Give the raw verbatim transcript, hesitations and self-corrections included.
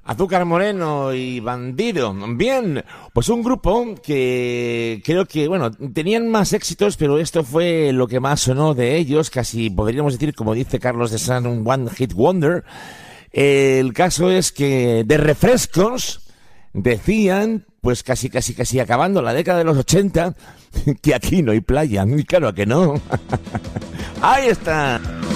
Azúcar Moreno y Bandido. Bien, pues un grupo que creo que, bueno, tenían más éxitos, pero esto fue lo que más sonó de ellos, casi podríamos decir, como dice Carlos de San, un One Hit Wonder. El caso es que de refrescos decían, pues casi, casi, casi acabando la década de los ochenta, que aquí no hay playa. Y claro que no. Ahí está.